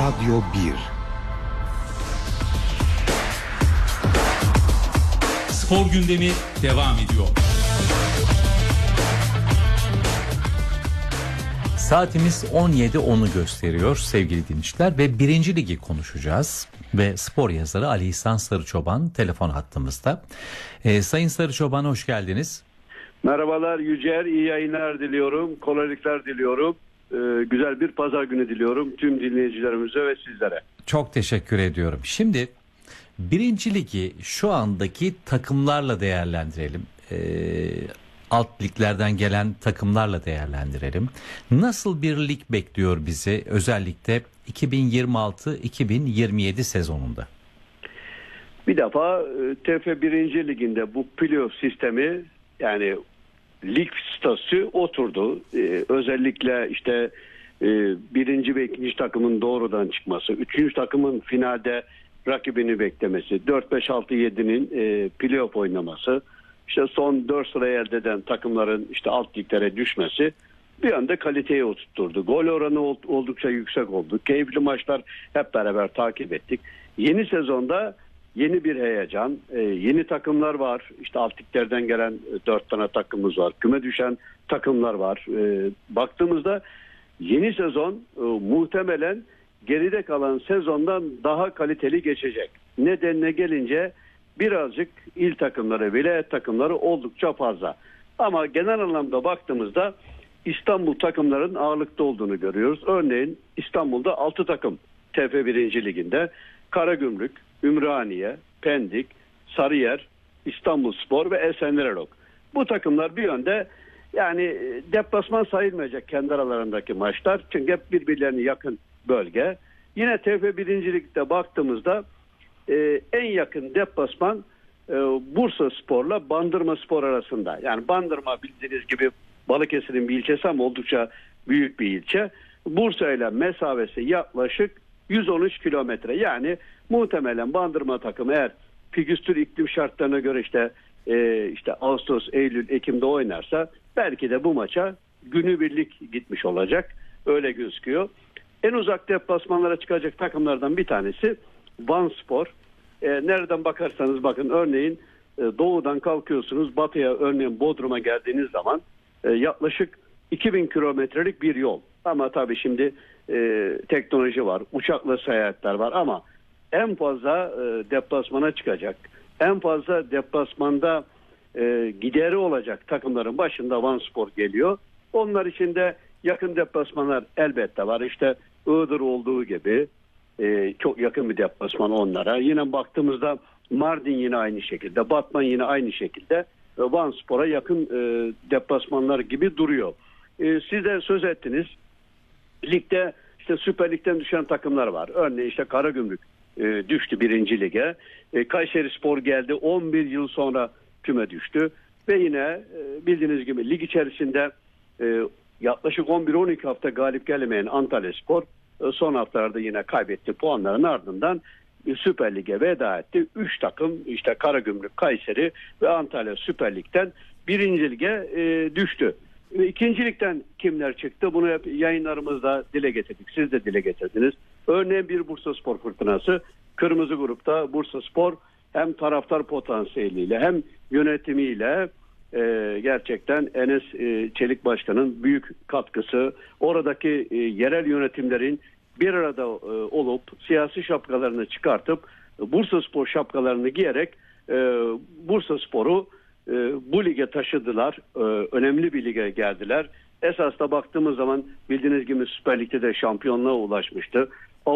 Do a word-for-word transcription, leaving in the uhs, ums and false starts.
Radyo bir. Spor gündemi devam ediyor. Saatimiz on yedi onu gösteriyor sevgili dinleyiciler ve birinci ligi konuşacağız ve spor yazarı Ali İhsan Sarıçoban telefon hattımızda. Ee, Sayın Sarıçoban hoş geldiniz. Merhabalar Yücer, iyi yayınlar diliyorum, kolaylıklar diliyorum, ee, güzel bir pazar günü diliyorum tüm dinleyicilerimize ve sizlere. Çok teşekkür ediyorum. Şimdi birinci ligi şu andaki takımlarla değerlendirelim. Ee, alt liglerden gelen takımlarla değerlendirelim. Nasıl bir lig bekliyor bizi özellikle iki bin yirmi altı iki bin yirmi yedi sezonunda? Bir defa T F birinci Liginde bu playoff sistemi, yani lig statüsü oturdu. Ee, özellikle işte e, birinci ve ikinci takımın doğrudan çıkması, üçüncü takımın finalde rakibini beklemesi, dört beş altı yedinin e, playoff oynaması, işte son dört sırayı elde eden takımların işte alt liglere düşmesi bir anda kaliteyi oturtturdu. Gol oranı oldukça yüksek oldu. Keyifli maçlar hep beraber takip ettik. Yeni sezonda yeni bir heyecan, e, yeni takımlar var. İşte alt liglerden gelen dört tane takımımız var. Küme düşen takımlar var. E, baktığımızda yeni sezon e, muhtemelen geride kalan sezondan daha kaliteli geçecek. Nedenine gelince birazcık il takımları, vilayet takımları oldukça fazla. Ama genel anlamda baktığımızda İstanbul takımların ağırlıkta olduğunu görüyoruz. Örneğin İstanbul'da altı takım T F birinci Ligi'nde. Karagümrük, Ümraniye, Pendik, Sarıyer, İstanbulspor ve Esenleralok. Bu takımlar bir yönde yani deplasman sayılmayacak kendi aralarındaki maçlar. Çünkü hep birbirlerine yakın bölge. Yine T F birinci Lig'de baktığımızda e, en yakın deplasman e, Bursaspor'la Bandırmaspor arasında. Yani Bandırma bildiğiniz gibi Balıkesir'in bir ilçesi ama oldukça büyük bir ilçe. Bursa ile mesafesi yaklaşık yüz on üç kilometre. Yani muhtemelen Bandırma takımı eğer fikstür iklim şartlarına göre işte e, işte Ağustos, Eylül, Ekim'de oynarsa belki de bu maça günübirlik gitmiş olacak. Öyle gözüküyor. En uzak deplasmanlara çıkacak takımlardan bir tanesi Vanspor. E, nereden bakarsanız bakın, örneğin e, doğudan kalkıyorsunuz batıya, örneğin Bodrum'a geldiğiniz zaman e, yaklaşık iki bin kilometrelik bir yol. Ama tabii şimdi e, teknoloji var, uçakla seyahatler var ama en fazla e, deplasmana çıkacak, en fazla deplasmanda e, gideri olacak takımların başında Vanspor geliyor. Onlar için de yakın deplasmanlar elbette var. İşte Iğdır olduğu gibi e, çok yakın bir deplasman onlara. Yine baktığımızda Mardin yine aynı şekilde, Batman yine aynı şekilde e, Vanspor'a yakın e, deplasmanlar gibi duruyor. E, siz de söz ettiniz. Ligde işte Süper Lig'den düşen takımlar var. Örneğin işte Karagümrük e, düştü birinci lige. E, Kayserispor geldi, on bir yıl sonra küme düştü. Ve yine e, bildiğiniz gibi lig içerisinde e, yaklaşık on bir on iki hafta galip gelemeyen Antalyaspor e, son haftalarda yine kaybetti puanların ardından e, Süper Lig'e veda etti. üç takım işte Karagümrük, Kayseri ve Antalya Süper Lig'den birinci lige e, düştü. İkinci ligden kimler çıktı? Bunu hep yayınlarımızda dile getirdik. Siz de dile getirdiniz. Örneğin bir Bursaspor fırtınası. Kırmızı grupta Bursaspor hem taraftar potansiyeliyle hem yönetimiyle e, gerçekten Enes e, Çelik Başkan'ın büyük katkısı, oradaki e, yerel yönetimlerin bir arada e, olup siyasi şapkalarını çıkartıp e, Bursaspor şapkalarını giyerek e, Bursaspor'u e, bu lige taşıdılar. E, önemli bir lige geldiler. Esasda baktığımız zaman bildiğiniz gibi Süper Lig'de de şampiyonluğa ulaşmıştı.